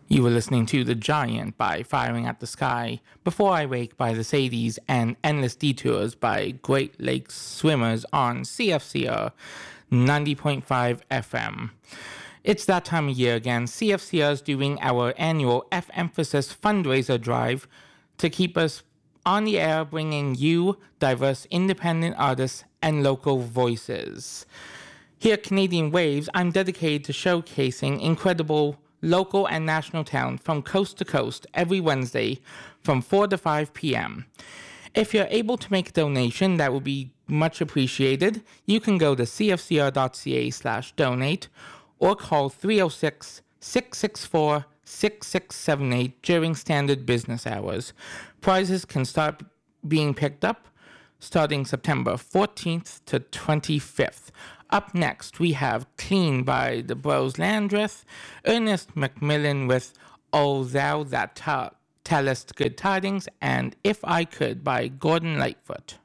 You were listening to The Giant by Firing at the Sky, Before I Wake by the Sadies, and Endless Detours by Great Lakes Swimmers on CFCR 90.5 FM. It's that time of year again. CFCR is doing our annual F-Emphasis fundraiser drive to keep us on the air, bringing you diverse independent artists and local voices. Here at Canadian Waves, I'm dedicated to showcasing incredible local and national talent from coast to coast every Wednesday from 4 to 5 p.m. If you're able to make a donation, that would be much appreciated. You can go to cfcr.ca/donate or call 306-664-6678 during standard business hours. Prizes can start being picked up starting September 14th to 25th. Up next, we have Clean by the Bros Landreth, Ernest McMillan with O Thou That Tellest Good Tidings, and If I Could by Gordon Lightfoot.